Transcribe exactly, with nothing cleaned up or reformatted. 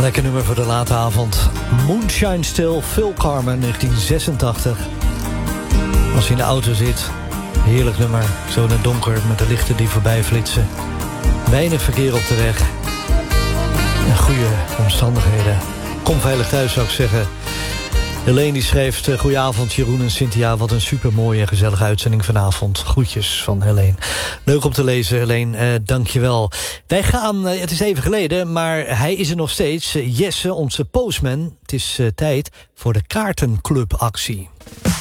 Lekker nummer voor de late avond. Moonshine Still, Phil Carmen, negentien zesentachtig. Als je in de auto zit, heerlijk nummer. Zo in het donker met de lichten die voorbij flitsen. Weinig verkeer op de weg. En goede omstandigheden. Kom veilig thuis, zou ik zeggen. Helene die schreef, uh, goedenavond Jeroen en Cynthia. Wat een supermooie en gezellige uitzending vanavond. Groetjes van Helene. Leuk om te lezen, Helene. Uh, Dank je wel. Wij gaan, uh, het is even geleden, maar hij is er nog steeds. Uh, Jesse, onze postman. Het is uh, tijd voor de kaartenclubactie.